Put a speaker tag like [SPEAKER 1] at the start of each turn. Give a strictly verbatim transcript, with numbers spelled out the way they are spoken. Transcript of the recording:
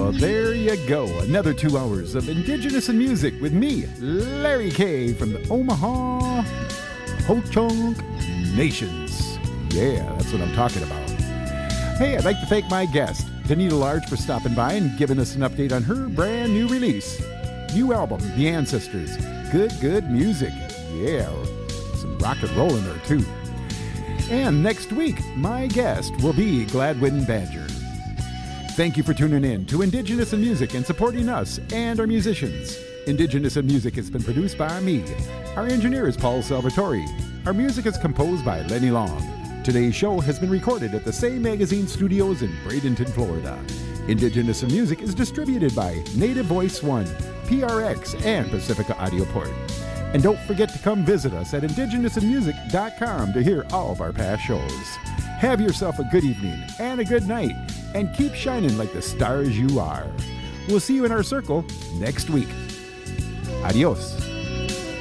[SPEAKER 1] Well, there you go. Another two hours of Indigenous and Music with me, Larry K. from the Omaha Ho-Chunk Nations. Yeah, that's what I'm talking about. Hey, I'd like to thank my guest, Danita Large, for stopping by and giving us an update on her brand new release. New album, The Ancestors. Good, good music. Yeah, some rock and roll in there, too. And next week, my guest will be Gladwin Badger. Thank you for tuning in to Indigenous in Music and supporting us and our musicians. Indigenous in Music has been produced by me. Our engineer is Paul Salvatore. Our music is composed by Lenny Long. Today's show has been recorded at the Say Magazine Studios in Bradenton, Florida. Indigenous in Music is distributed by Native Voice One, P R X, and Pacifica Audioport. And don't forget to come visit us at indigenous in music dot com to hear all of our past shows. Have yourself a good evening and a good night, and keep shining like the stars you are. We'll see you in our circle next week. Adios.